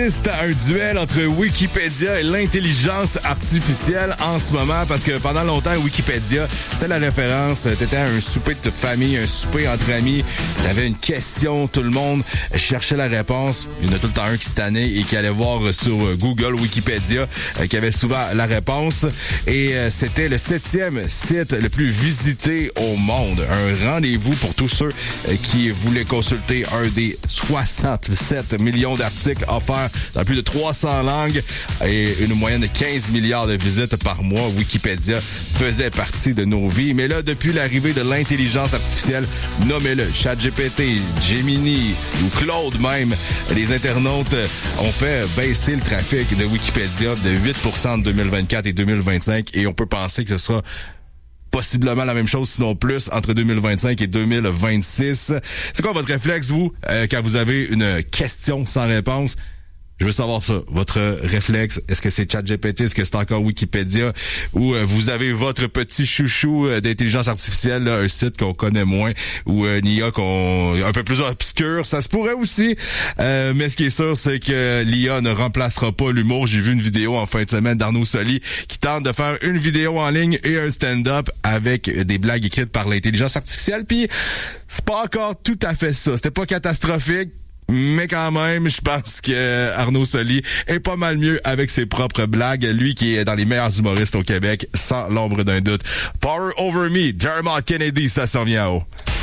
assiste à un duel entre Wikipédia et l'intelligence artificielle en ce moment parce que pendant longtemps, Wikipédia, c'était la référence. T'étais à un souper de toute famille, un souper entre amis. T'avais une question, tout le monde cherchait la réponse. Il y en a tout le temps un qui se tannait et qui allait voir sur Google, Wikipédia, qui avait souvent la réponse. Et c'était le 7e site le plus visité au monde. Un rendez-vous pour tous ceux qui voulaient consulter un des 67 millions d'articles offerts dans plus de 300 langues et une moyenne de 15 milliards de visites par mois. Wikipédia faisait partie de nos vies. Mais là, depuis l'arrivée de l'intelligence artificielle, nommez-le ChatGPT, Gemini ou Claude même, les internautes ont fait baisser le trafic de Wikipédia de 8% en 2024 et 2025 et on peut penser que ce sera possiblement la même chose, sinon plus, entre 2025 et 2026. C'est quoi votre réflexe, vous, quand vous avez une question sans réponse? Je veux savoir ça. Votre réflexe, est-ce que c'est ChatGPT, est-ce que c'est encore Wikipédia, ou vous avez votre petit chouchou d'intelligence artificielle, là, un site qu'on connaît moins, ou une IA un peu plus obscure, ça se pourrait aussi. Mais ce qui est sûr, c'est que l'IA ne remplacera pas l'humour. J'ai vu une vidéo en fin de semaine d'Arnaud Soli qui tente de faire une vidéo en ligne et un stand-up avec des blagues écrites par l'intelligence artificielle. Puis c'est pas encore tout à fait ça. C'était pas catastrophique. Mais quand même, je pense que Arnaud Soli est pas mal mieux avec ses propres blagues. Lui qui est dans les meilleurs humoristes au Québec, sans l'ombre d'un doute. Power Over Me, Dermot Kennedy, ça s'en vient en haut.